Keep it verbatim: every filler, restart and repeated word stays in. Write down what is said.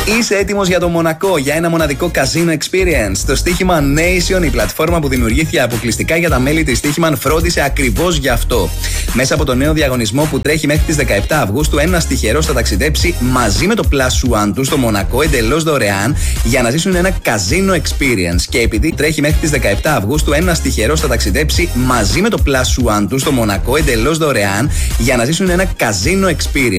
Είσαι έτοιμος για το Μονακό, για ένα μοναδικό Casino Experience? Το στοίχημα Nation, η πλατφόρμα που δημιουργήθηκε αποκλειστικά για τα μέλη της στοίχημαν, φρόντισε ακριβώς γι' αυτό. Μέσα από το νέο διαγωνισμό που τρέχει μέχρι τις δεκαεπτά Αυγούστου, ένας τυχερός θα ταξιδέψει μαζί με το Plus One του στο Μονακό εντελώς δωρεάν για να ζήσουν ένα Casino Experience. Και επειδή τρέχει μέχρι τις δεκαεπτά Αυγούστου, ένας τυχερός θα ταξιδέψει μαζί με το Plus One του στο Μονακό εντελώς δωρεάν για να ζήσουν ένα Casino Experience.